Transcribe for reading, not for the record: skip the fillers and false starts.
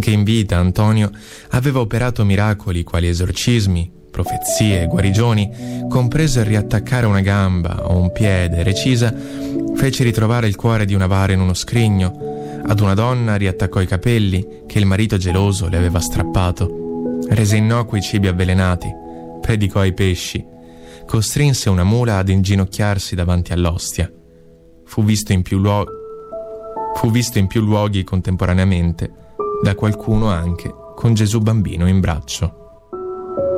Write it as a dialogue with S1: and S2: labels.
S1: Anche in vita Antonio aveva operato miracoli quali esorcismi, profezie, guarigioni, compreso il riattaccare una gamba o un piede recisa, fece ritrovare il cuore di un avaro in uno scrigno, ad una donna riattaccò i capelli che il marito geloso le aveva strappato, rese innocui i cibi avvelenati, predicò ai pesci, costrinse una mula ad inginocchiarsi davanti all'ostia. Fu visto in più luoghi contemporaneamente, da qualcuno anche con Gesù bambino in braccio.